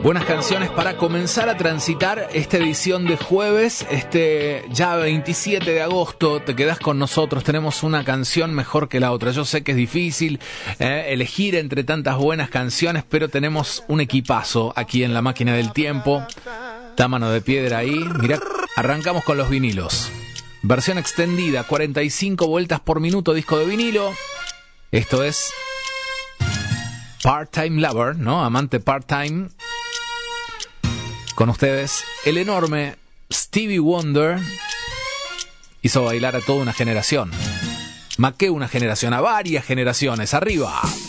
Buenas canciones para comenzar a transitar esta edición de jueves, ya 27 de agosto. Te quedás con nosotros, tenemos una canción mejor que la otra. Yo sé que es difícil elegir entre tantas buenas canciones, pero tenemos un equipazo aquí en la máquina del tiempo. Está Mano de Piedra ahí. Mirá, arrancamos con los vinilos. Versión extendida, 45 vueltas por minuto, disco de vinilo. Esto es Part-Time Lover, ¿no? Amante part-time. Con ustedes, el enorme Stevie Wonder hizo bailar a toda una generación. Más que una generación, a varias generaciones. ¡Arriba!